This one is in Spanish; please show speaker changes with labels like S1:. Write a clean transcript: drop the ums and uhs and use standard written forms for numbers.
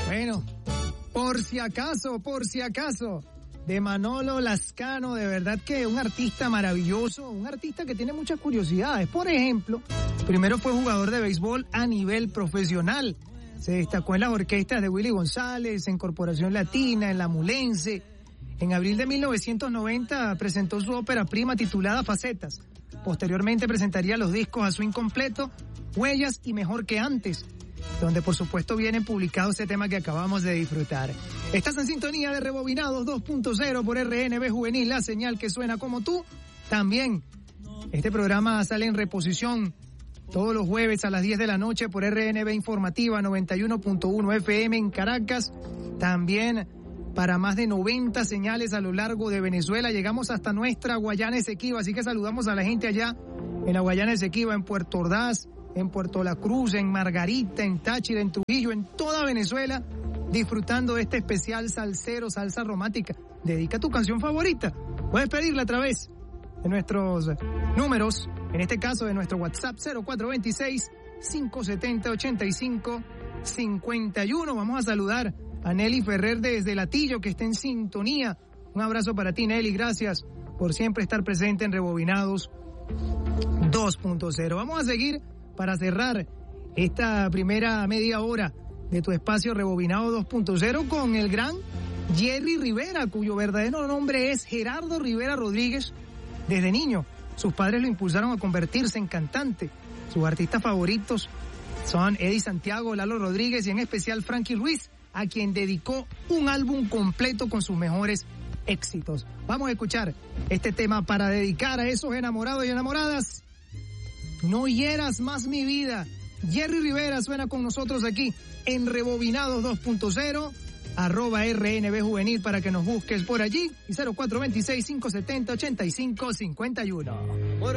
S1: Bueno, por si acaso, de Manolo Lascano, de verdad que un artista maravilloso, un artista que tiene muchas curiosidades. Por ejemplo, primero fue jugador de béisbol a nivel profesional. Se destacó en las orquestas de Willy González, en Corporación Latina, en La Mulense. En abril de 1990 presentó su ópera prima titulada Facetas. Posteriormente presentaría los discos A Swing Completo, Huellas y Mejor que Antes, donde por supuesto viene publicado ese tema que acabamos de disfrutar. Estás en sintonía de Rebobinados 2.0 por RNB Juvenil, la señal que suena como tú. También este programa sale en reposición todos los jueves a las 10 de la noche por RNB Informativa 91.1 FM en Caracas. También para más de 90 señales a lo largo de Venezuela. Llegamos hasta nuestra Guayana Esequiba, así que saludamos a la gente allá en la Guayana Esequiba, en Puerto Ordaz, en Puerto La Cruz, en Margarita, en Táchira, en Trujillo, en toda Venezuela, disfrutando de este especial salsero, salsa romántica. Dedica tu canción favorita. Puedes pedirla a través de nuestros números, en este caso de nuestro WhatsApp 0426-570-8551. Vamos a saludar a Nelly Ferrer desde Latillo, que está en sintonía. Un abrazo para ti, Nelly. Gracias por siempre estar presente en Rebobinados 2.0. Vamos a seguir para cerrar esta primera media hora de tu espacio Rebobinado 2.0 con el gran Jerry Rivera, cuyo verdadero nombre es Gerardo Rivera Rodríguez. Desde niño, sus padres lo impulsaron a convertirse en cantante. Sus artistas favoritos son Eddie Santiago, Lalo Rodríguez y en especial Frankie Ruiz, a quien dedicó un álbum completo con sus mejores éxitos. Vamos a escuchar este tema para dedicar a esos enamorados y enamoradas. No hieras más mi vida. Jerry Rivera suena con nosotros aquí en Rebobinados 2.0, @RNB Juvenil para que nos busques por allí, y 0426-570-8551.